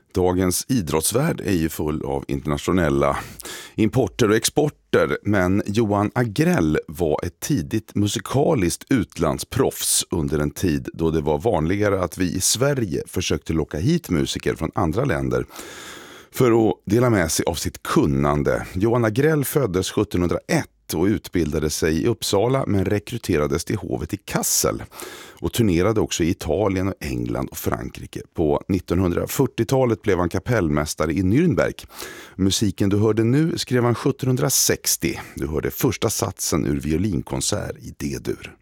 Dagens idrottsvärld är ju full av internationella importer och exporter, men Johan Agrell var ett tidigt musikaliskt utlandsproffs under en tid då det var vanligare att vi i Sverige försökte locka hit musiker från andra länder för att dela med sig av sitt kunnande. Johan Agrell föddes 1701 och utbildade sig i Uppsala men rekryterades till hovet i Kassel och turnerade också i Italien och England och Frankrike. På 1940-talet blev han kapellmästare i Nürnberg. Musiken du hörde nu skrev han 1760. Du hörde första satsen ur violinkonsert i D-dur.